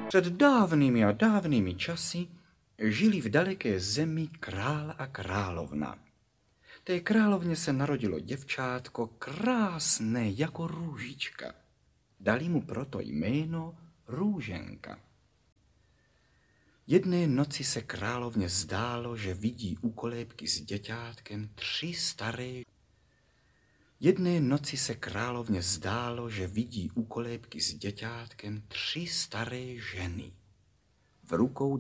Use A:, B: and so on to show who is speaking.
A: Před dávnými a dávnými časy žili v daleké zemi král a královna. Té královně se narodilo děvčátko krásné jako růžička. Dali mu proto jméno Růženka. Jedné noci se královně zdálo, že vidí u kolébky s děťátkem tři staré ženy. V rukou